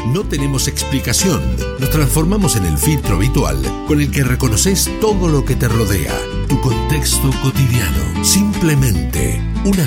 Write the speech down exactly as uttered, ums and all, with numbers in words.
No tenemos explicación. Nos transformamos en el filtro habitual con el que reconoces todo lo que te rodea. Tu contexto cotidiano. Simplemente una